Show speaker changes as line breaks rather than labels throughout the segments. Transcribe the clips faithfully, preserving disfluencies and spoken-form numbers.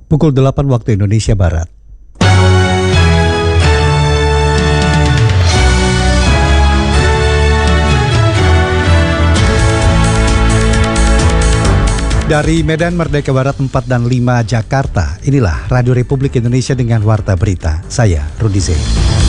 Pukul delapan waktu Indonesia Barat. Dari Medan Merdeka Barat empat dan lima Jakarta, inilah Radio Republik Indonesia dengan Warta Berita. Saya Rudi Zee.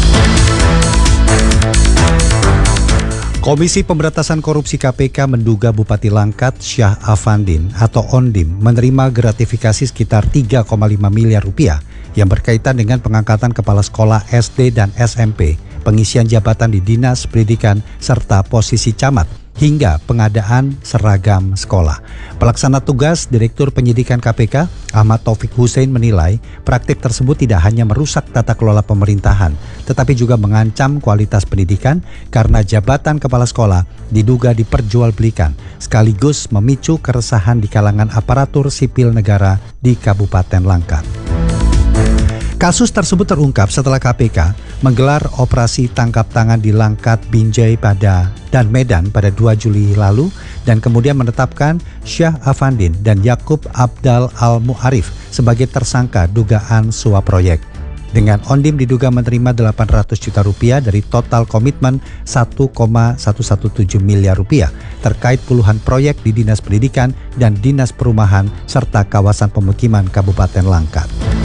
Komisi Pemberantasan Korupsi K P K menduga Bupati Langkat Syah Afandin atau Ondim menerima gratifikasi sekitar tiga koma lima miliar rupiah yang berkaitan dengan pengangkatan kepala sekolah S D dan S M P, pengisian jabatan di Dinas Pendidikan, serta posisi camat, hingga pengadaan seragam sekolah. Pelaksana tugas Direktur Penyidikan K P K, Ahmad Taufik Hussein, menilai praktik tersebut tidak hanya merusak tata kelola pemerintahan, tetapi juga mengancam kualitas pendidikan karena jabatan kepala sekolah diduga diperjualbelikan, sekaligus memicu keresahan di kalangan aparatur sipil negara di Kabupaten Langkat. Kasus tersebut terungkap setelah K P K menggelar operasi tangkap tangan di Langkat, Binjai pada dan Medan pada dua Juli lalu dan kemudian menetapkan Syah Afandin dan Yakub Abdal Al-Mu'arif sebagai tersangka dugaan suap proyek. Dengan Ondim diduga menerima delapan ratus juta rupiah dari total komitmen satu koma satu satu tujuh miliar rupiah terkait puluhan proyek di Dinas Pendidikan dan Dinas Perumahan serta kawasan pemukiman Kabupaten Langkat.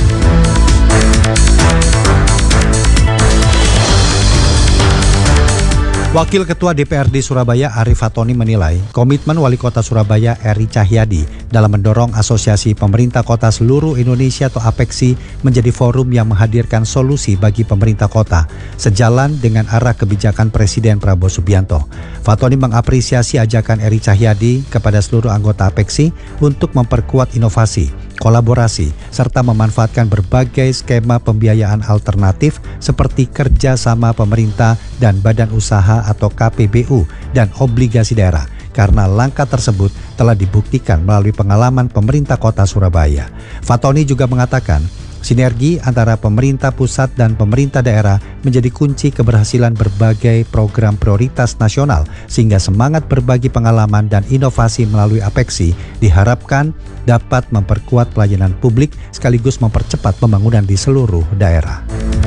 Wakil Ketua D P R D Surabaya Arief Fatoni menilai komitmen Wali Kota Surabaya Eri Cahyadi dalam mendorong Asosiasi Pemerintah Kota Seluruh Indonesia atau APEKSI menjadi forum yang menghadirkan solusi bagi pemerintah kota sejalan dengan arah kebijakan Presiden Prabowo Subianto. Fatoni mengapresiasi ajakan Eri Cahyadi kepada seluruh anggota APEKSI untuk memperkuat inovasi, kolaborasi, serta memanfaatkan berbagai skema pembiayaan alternatif seperti kerjasama pemerintah dan badan usaha atau K P B U dan obligasi daerah, karena langkah tersebut telah dibuktikan melalui pengalaman pemerintah kota Surabaya. Fatoni juga mengatakan, sinergi antara pemerintah pusat dan pemerintah daerah menjadi kunci keberhasilan berbagai program prioritas nasional, sehingga semangat berbagi pengalaman dan inovasi melalui APEKSI diharapkan dapat memperkuat pelayanan publik sekaligus mempercepat pembangunan di seluruh daerah.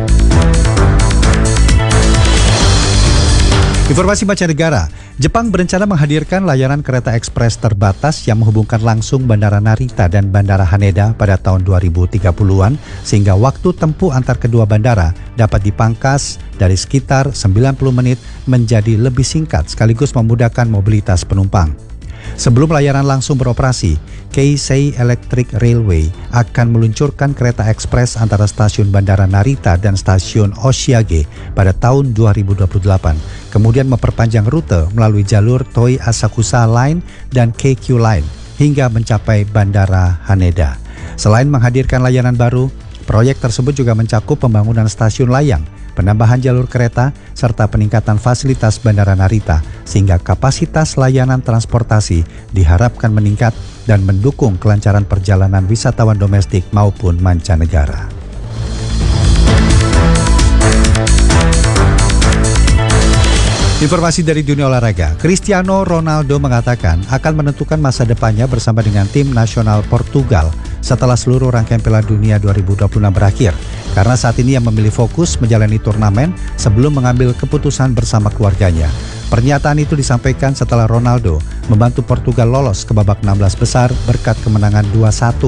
Informasi mancanegara, Jepang berencana menghadirkan layanan kereta ekspres terbatas yang menghubungkan langsung Bandara Narita dan Bandara Haneda pada tahun dua ribu tiga puluhan, sehingga waktu tempuh antar kedua bandara dapat dipangkas dari sekitar sembilan puluh menit menjadi lebih singkat sekaligus memudahkan mobilitas penumpang. Sebelum layanan langsung beroperasi, Keisei Electric Railway akan meluncurkan kereta ekspres antara stasiun Bandara Narita dan stasiun Oshiage pada tahun dua ribu dua puluh delapan, kemudian memperpanjang rute melalui jalur Toei Asakusa Line dan K Q Line hingga mencapai Bandara Haneda. Selain menghadirkan layanan baru, proyek tersebut juga mencakup pembangunan stasiun layang, penambahan jalur kereta, serta peningkatan fasilitas Bandara Narita, sehingga kapasitas layanan transportasi diharapkan meningkat dan mendukung kelancaran perjalanan wisatawan domestik maupun mancanegara. Informasi dari dunia olahraga, Cristiano Ronaldo mengatakan akan menentukan masa depannya bersama dengan tim nasional Portugal setelah seluruh rangkaian Piala Dunia dua ribu dua puluh enam berakhir, karena saat ini ia memilih fokus menjalani turnamen sebelum mengambil keputusan bersama keluarganya. Pernyataan itu disampaikan setelah Ronaldo membantu Portugal lolos ke babak enam belas besar berkat kemenangan dua satu